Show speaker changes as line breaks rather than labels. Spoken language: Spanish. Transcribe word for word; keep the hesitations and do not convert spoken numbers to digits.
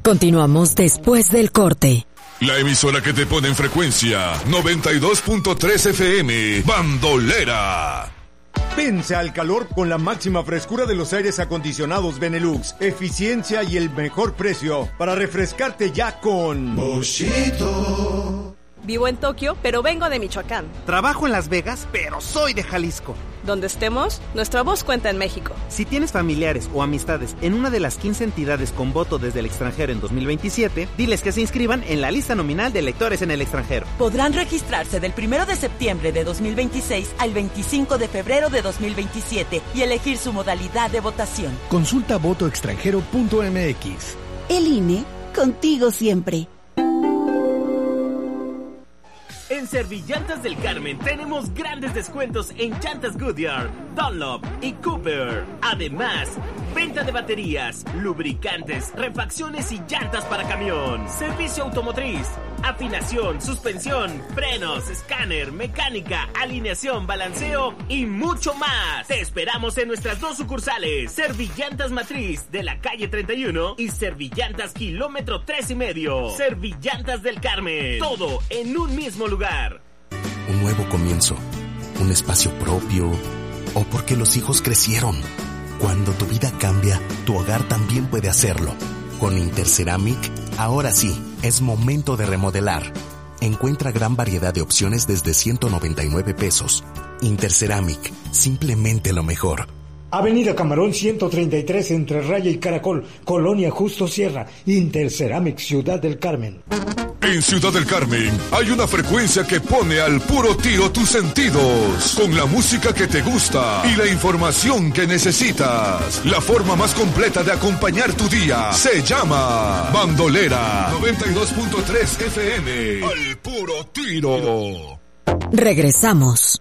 Continuamos después del corte.
La emisora que te pone en frecuencia noventa y dos punto tres F M, Bandolera.
Vence al calor con la máxima frescura de los aires acondicionados Benelux, eficiencia y el mejor precio para refrescarte ya con
Boschito. Vivo en Tokio, pero vengo de Michoacán.
Trabajo en Las Vegas, pero soy de Jalisco.
Donde estemos, nuestra voz cuenta en México.
Si tienes familiares o amistades en una de las quince entidades con voto desde el extranjero en dos mil veintisiete, diles que se inscriban en la lista nominal de electores en el extranjero.
Podrán registrarse del primero de septiembre de dos mil veintiséis al veinticinco de febrero de dos mil veintisiete y elegir su modalidad de votación.
Consulta voto extranjero punto m x.
El I N E, contigo siempre.
En Servillantas del Carmen tenemos grandes descuentos en llantas Goodyear, Dunlop y Cooper. Además, venta de baterías, lubricantes, refacciones y llantas para camión. Servicio automotriz, afinación, suspensión, frenos, escáner, mecánica, alineación, balanceo y mucho más. Te esperamos en nuestras dos sucursales, Servillantas Matriz de la calle treinta y uno y Servillantas Kilómetro tres y medio. Servillantas del Carmen, todo en un mismo lugar.
Un nuevo comienzo, un espacio propio, o porque los hijos crecieron. Cuando tu vida cambia, tu hogar también puede hacerlo. Con Interceramic, ahora sí, es momento de remodelar. Encuentra gran variedad de opciones desde ciento noventa y nueve pesos. Interceramic, simplemente lo mejor.
Avenida Camarón ciento treinta y tres entre Raya y Caracol, Colonia Justo Sierra, Interceramic, Ciudad del Carmen.
En Ciudad del Carmen hay una frecuencia que pone al puro tiro tus sentidos, con la música que te gusta y la información que necesitas. La forma más completa de acompañar tu día se llama Bandolera noventa y dos punto tres F M, al puro tiro.
Regresamos.